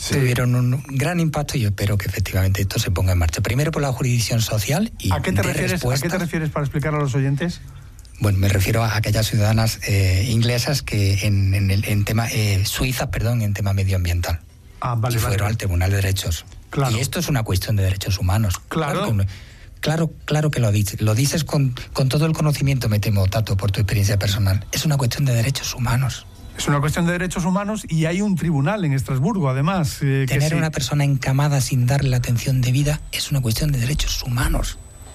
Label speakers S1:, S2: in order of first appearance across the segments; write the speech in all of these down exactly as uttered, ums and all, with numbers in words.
S1: sí.
S2: tuvieron un gran impacto y yo espero que efectivamente esto se ponga en marcha. Primero por la jurisdicción social y
S1: ¿A qué te, refieres, ¿a qué te refieres para explicar a los oyentes?
S2: Bueno, me refiero a aquellas ciudadanas eh, inglesas que en, en, el, en tema, eh, suizas, perdón, en tema medioambiental.
S1: Ah, vale,
S2: y fueron
S1: vale.
S2: al Tribunal de Derechos.
S1: Claro.
S2: Y esto es una cuestión de derechos humanos.
S1: Claro.
S2: Claro que, claro, claro que lo dices. Lo dices con, con todo el conocimiento, me temo, Tato, por tu experiencia personal. Es una cuestión de derechos humanos.
S1: Es una cuestión de derechos humanos y hay un tribunal en Estrasburgo, además. Eh,
S2: Tener
S1: que sí.
S2: una persona encamada sin darle la atención debida es una cuestión de derechos humanos.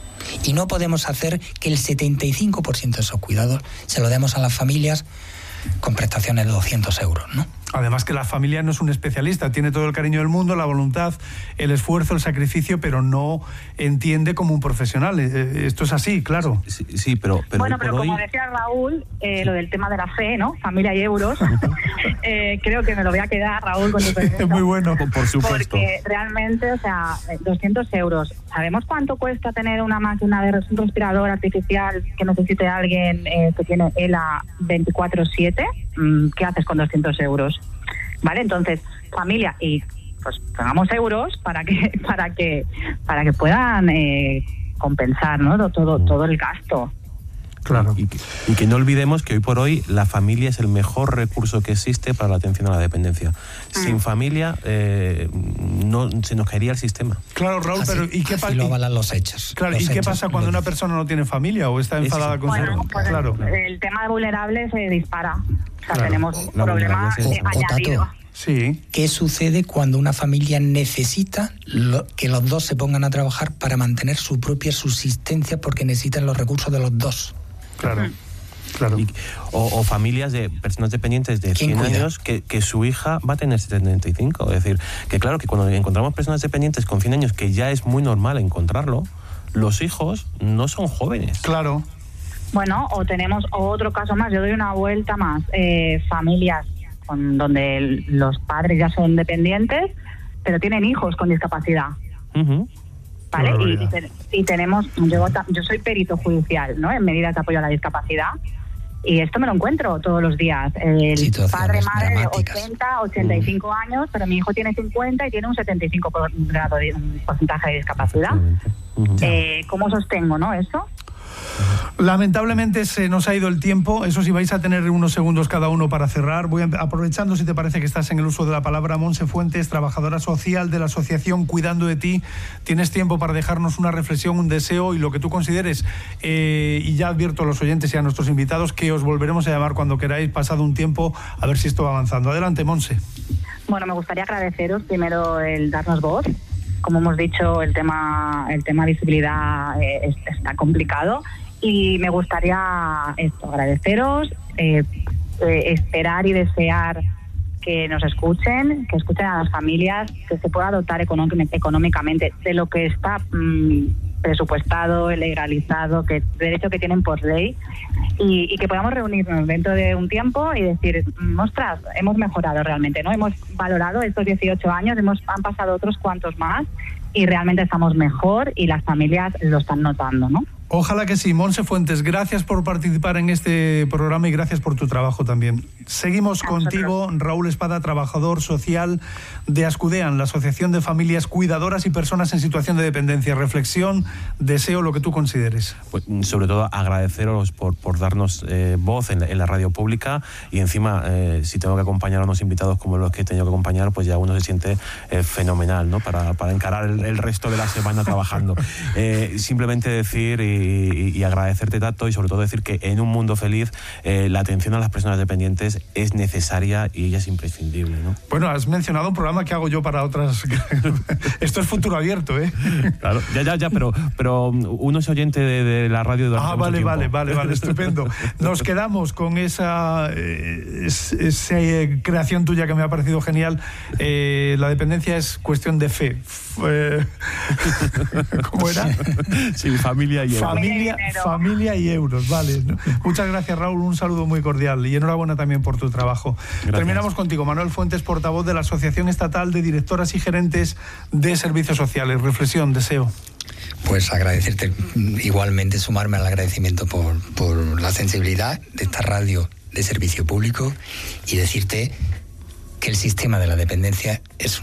S2: Y no podemos hacer que el setenta y cinco por ciento de esos cuidados se lo demos a las familias con prestaciones de doscientos euros, ¿no?
S1: Además que la familia no es un especialista, tiene todo el cariño del mundo, la voluntad, el esfuerzo, el sacrificio, pero no entiende como un profesional. Eh, esto es así, claro.
S3: Sí, sí pero, pero...
S4: Bueno, pero como
S3: hoy...
S4: decía Raúl, eh, lo del tema de la fe, ¿no? Familia y euros, eh, creo que me lo voy a quedar, Raúl, con tu pregunta.
S1: Es muy bueno.
S3: Por supuesto.
S4: Porque realmente, o sea, doscientos euros. ¿Sabemos cuánto cuesta tener una máquina de un respirador artificial que necesite alguien eh, que tiene E L A veinticuatro siete? ¿Qué haces con doscientos euros? ¿Vale? Entonces, familia, y pues pongamos euros para que para que para que puedan eh, compensar, ¿no? todo todo el gasto.
S1: Claro.
S3: Y que, y que no olvidemos que hoy por hoy la familia es el mejor recurso que existe para la atención a la dependencia. Mm. Sin familia eh, no se nos caería el sistema.
S1: Claro, Raúl,
S2: así,
S1: pero ¿y qué pasa?
S2: lo avalan los hechos.
S1: Claro,
S2: los
S1: ¿y qué
S2: hechos,
S1: pasa cuando una
S2: dice.
S1: persona no tiene familia o está enfadada
S3: es,
S1: con
S4: bueno,
S1: su...
S4: pues
S1: Claro.
S4: el, el tema de vulnerables se dispara. O sea,
S1: Claro.
S4: tenemos
S3: La
S4: problemas
S3: vulnerabilidad
S4: eh,
S3: es
S2: eso.
S4: añadidos.
S2: O Tato,
S1: Sí.
S2: ¿qué sucede cuando una familia necesita lo, que los dos se pongan a trabajar para mantener su propia subsistencia porque necesitan los recursos de los dos?
S1: Claro.
S4: Mm.
S1: Claro.
S3: Y, o, o familias de personas dependientes de cien
S2: cuida?
S3: años que, que su hija va a tener setenta y cinco. Es decir, que claro, que cuando encontramos personas dependientes con cien años, que ya es muy normal encontrarlo, los hijos no son jóvenes.
S1: Claro.
S4: Bueno, o tenemos otro caso más, yo doy una vuelta más. Eh, familias con, donde el, los padres ya son dependientes, pero tienen hijos con discapacidad.
S3: Uh-huh.
S4: ¿Vale? Y, y, te, y tenemos, yo, yo soy perito judicial, ¿no? En medidas de apoyo a la discapacidad. Y esto me lo encuentro todos los días. El
S2: Situaciones
S4: padre, madre de
S2: dramáticas.
S4: ochenta, ochenta y cinco mm. años, pero mi hijo tiene cincuenta y tiene un setenta y cinco por ciento grado de, un porcentaje de discapacidad. Uh-huh. Eh, ¿Cómo sostengo, no, eso?
S1: Lamentablemente se nos ha ido el tiempo. Eso sí, vais a tener unos segundos cada uno para cerrar. Voy a, aprovechando, si te parece que estás en el uso de la palabra, Montse Fuentes, trabajadora social de la asociación Cuidando de Ti. Tienes tiempo para dejarnos una reflexión, un deseo y lo que tú consideres. Eh, y ya advierto a los oyentes y a nuestros invitados que os volveremos a llamar cuando queráis, pasado un tiempo, a ver si esto va avanzando. Adelante, Montse.
S4: Bueno, me gustaría agradeceros primero el darnos voz. Como hemos dicho, el tema el tema visibilidad eh, está complicado y me gustaría esto, agradeceros, eh, eh, esperar y desear que nos escuchen, que escuchen a las familias, que se pueda dotar económic- económicamente de lo que está mmm, presupuestado, legalizado, que derecho que tienen por ley, y, y que podamos reunirnos dentro de un tiempo y decir, ostras, hemos mejorado realmente, ¿no? Hemos valorado estos dieciocho años, hemos han pasado otros cuantos más y realmente estamos mejor y las familias lo están notando, ¿no?
S1: Ojalá que sí. Montse Fuentes, gracias por participar en este programa y gracias por tu trabajo también. Seguimos contigo, Raúl Espada, trabajador social de Ascudean, la Asociación de Familias Cuidadoras y Personas en Situación de Dependencia. Reflexión, deseo, lo que tú consideres.
S3: Pues, sobre todo agradeceros por, por darnos eh, voz en la, en la radio pública y encima, eh, si tengo que acompañar a unos invitados como los que he tenido que acompañar, pues ya uno se siente eh, fenomenal, ¿no? Para, para encarar el, el resto de la semana trabajando. Eh, simplemente decir y Y, y agradecerte, Tato, y sobre todo decir que en un mundo feliz eh, la atención a las personas dependientes es necesaria y ella es imprescindible, ¿no?
S1: Bueno, has mencionado un programa que hago yo para otras... Esto es futuro abierto, ¿eh?
S3: Claro, ya, ya, ya, pero, pero uno es oyente de, de la radio durante
S1: Ah,
S3: mucho
S1: vale,
S3: tiempo.
S1: vale, vale, vale, estupendo. Nos quedamos con esa, eh, es, esa eh, creación tuya que me ha parecido genial. Eh, la dependencia es cuestión de fe. Eh, ¿Cómo era?
S3: Sí, familia y euros.
S1: Familia, familia y euros, vale. Muchas gracias, Raúl, un saludo muy cordial y enhorabuena también por tu trabajo. Gracias. Terminamos contigo, Manuel Fuentes, portavoz de la Asociación Estatal de Directoras y Gerentes de Servicios Sociales. Reflexión, deseo.
S2: Pues agradecerte, igualmente sumarme al agradecimiento por, por la sensibilidad de esta radio de servicio público y decirte que el sistema de la dependencia es